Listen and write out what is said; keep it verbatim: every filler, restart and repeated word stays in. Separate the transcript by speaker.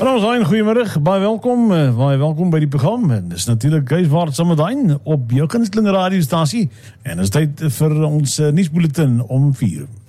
Speaker 1: Ramazan, goeiemiddag, baie welkom, uh, baie welkom by die program. En dis natuurlik Keeswaard Samadijn op jou gunsteling radiostasie. En is tyd vir ons uh, nuusbulletin om vier.